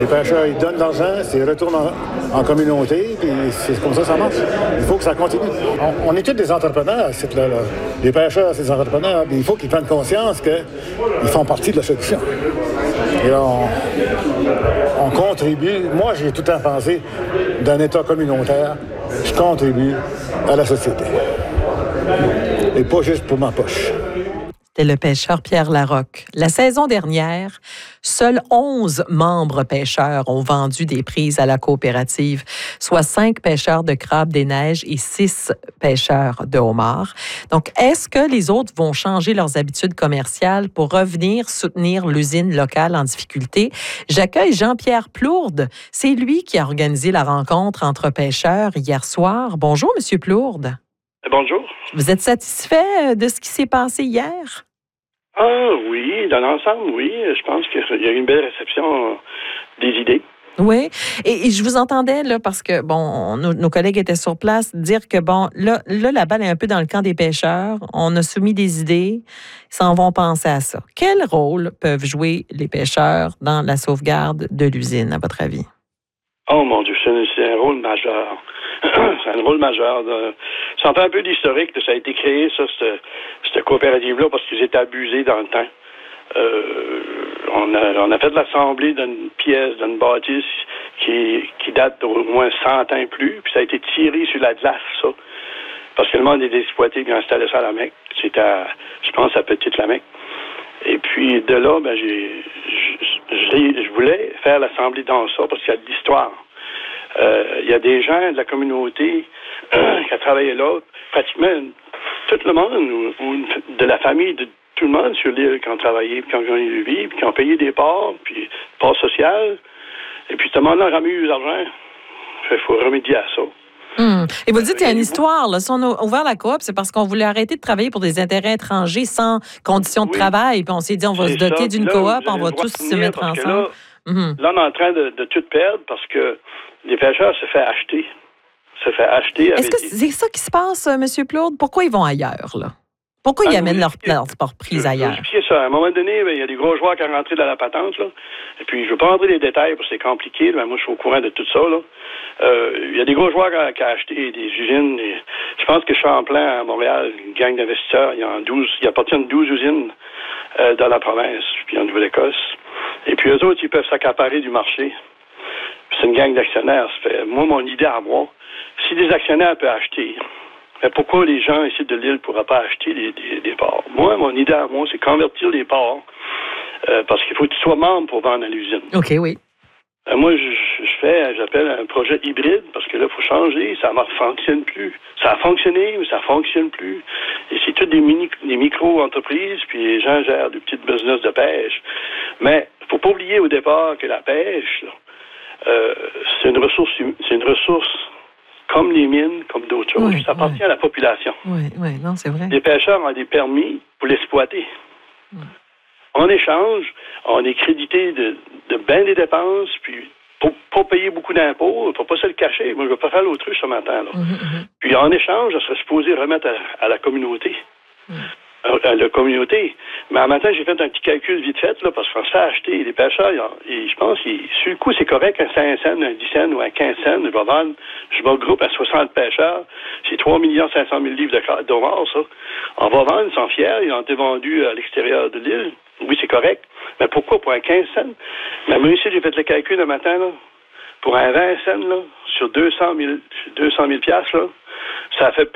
Les pêcheurs, ils donnent de l'argent, ils retournent en communauté, puis c'est comme ça marche. Il faut que ça continue. On est tous des entrepreneurs à ce site-là. Les pêcheurs, c'est des entrepreneurs, puis il faut qu'ils prennent conscience qu'ils font partie de la solution. Et là, on contribue. Moi, j'ai tout le temps pensé d'un État communautaire, je contribue à la société. Et pas juste pour ma poche. C'était le pêcheur Pierre Larocque. La saison dernière, seuls 11 membres pêcheurs ont vendu des prises à la coopérative, soit 5 pêcheurs de crabes des neiges et 6 pêcheurs de homards. Donc, est-ce que les autres vont changer leurs habitudes commerciales pour revenir soutenir l'usine locale en difficulté? J'accueille Jean-Pierre Plourde. C'est lui qui a organisé la rencontre entre pêcheurs hier soir. Bonjour, Monsieur Plourde. Bonjour. Vous êtes satisfait de ce qui s'est passé hier? Ah oui, dans l'ensemble, oui. Je pense qu'il y a eu une belle réception des idées. Oui, et je vous entendais, là, parce que, bon, nos collègues étaient sur place, dire que, bon, là, la balle est un peu dans le camp des pêcheurs. On a soumis des idées, ils s'en vont penser à ça. Quel rôle peuvent jouer les pêcheurs dans la sauvegarde de l'usine, à votre avis? Oh mon Dieu, c'est un rôle majeur. C'est un rôle majeur. Ça en fait un peu d'historique. Ça a été créé, cette coopérative-là, parce qu'ils étaient abusés dans le temps. On a fait de l'assemblée d'une pièce, d'une bâtisse qui date d'au moins 100 ans et plus, puis ça a été tiré sur la glace, ça. Parce que le monde était exploité puis installé ça à la Mecque. C'était, je pense, à Petite-la-Mecque. Et puis, de là, ben, je voulais faire l'assemblée dans ça, parce qu'il y a de l'histoire. Il y a des gens de la communauté qui ont travaillé là, pratiquement tout le monde, ou de la famille de tout le monde sur l'île qui ont travaillé, puis qui ont gagné du vie, puis qui ont payé des parts, puis parts sociales. Et puis tout le monde a remis eu l'argent. Il faut remédier à ça. Et vous dites qu'il y a une histoire. Là. Si on a ouvert la coop, c'est parce qu'on voulait arrêter de travailler pour des intérêts étrangers sans conditions de travail. Puis on s'est dit, on va se doter d'une coop, on va tous se mettre ensemble. Là, on est en train de tout perdre parce que les pêcheurs se fait acheter. Est-ce que c'est ça qui se passe, M. Plourde? Pourquoi ils vont ailleurs, là? Pourquoi ils amènent leur prise ailleurs? Je ça. À un moment donné, il y a des gros joueurs qui sont rentrés dans la patente. Là. Et puis, je ne veux pas rentrer dans les détails parce que c'est compliqué. Mais moi, je suis au courant de tout ça. Là. Il y a des gros joueurs qui ont acheté des usines. Je pense que Champlain, à Montréal, une gang d'investisseurs, il appartient à 12 usines dans la province, puis en Nouvelle-Écosse. Et puis, eux autres, ils peuvent s'accaparer du marché. C'est une gang d'actionnaires. Moi, mon idée à moi, si des actionnaires peuvent acheter, mais pourquoi les gens ici de l'île ne pourraient pas acheter des parts? Moi, mon idée à moi, c'est convertir les parts parce qu'il faut que tu sois membre pour vendre à l'usine. OK, oui. Moi, j'appelle un projet hybride parce que là, il faut changer. Ça ne fonctionne plus. Ça a fonctionné, mais ça ne fonctionne plus. Et c'est toutes des micro-entreprises, puis les gens gèrent des petites business de pêche. Mais il ne faut pas oublier au départ que la pêche, là, c'est une ressource comme les mines, comme d'autres choses. Ça appartient à la population. Oui, non, c'est vrai. Les pêcheurs ont des permis pour l'exploiter. En échange, on est crédité de bien des dépenses, puis pour pas payer beaucoup d'impôts, il ne faut pas se le cacher. Moi, je ne vais pas faire l'autruche ce matin. Là. Puis en échange, ça serait supposé remettre à la communauté. À la communauté. Mais en matin, j'ai fait un petit calcul vite fait, là, parce qu'on se fait acheter. Les pêcheurs, je pense que sur le coup, c'est correct, un 5 cents, un 10 cents ou un 15 cents. Je vais groupe à 60 pêcheurs. C'est 3 500 000 livres d'homard, ça. On va vendre, ils sont fiers. Ils ont été vendus à l'extérieur de l'île. Oui, c'est correct. Mais pourquoi pour un 15 cents? Mais moi aussi, j'ai fait le calcul le matin, là. Pour un 20 cents, là, sur 200 000 piastres, là, ça fait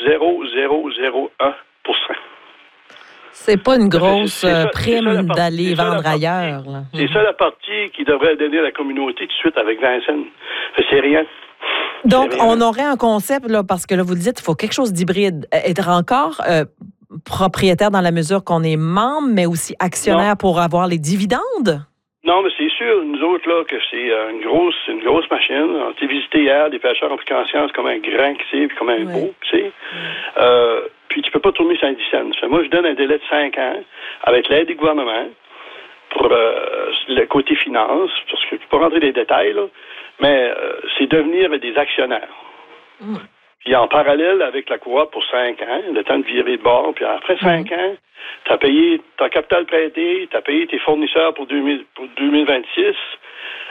0,0001%. C'est pas une grosse prime d'aller vendre ailleurs. Là. C'est ça la partie qui devrait donner à la communauté tout de suite avec 20 cents. C'est rien. Donc, on aurait un concept, là, parce que là, vous le dites, il faut quelque chose d'hybride. Être encore propriétaire dans la mesure qu'on est membre, mais aussi actionnaire pour avoir les dividendes? Non, mais c'est sûr, nous autres, là, que c'est une grosse machine. On s'est visité hier, des pêcheurs ont pris conscience comme un grand que c'est, puis comme un beau, tu sais. Puis tu peux pas tourner 110 cents. Moi, je donne un délai de 5 ans avec l'aide du gouvernement pour le côté finance, parce que je peux pas rentrer dans les détails, là, mais c'est devenir des actionnaires. Puis en parallèle avec la coop pour 5 ans, le temps de virer de bord, puis après 5 ans, tu as payé ton capital prêté, tu as payé tes fournisseurs pour 2026,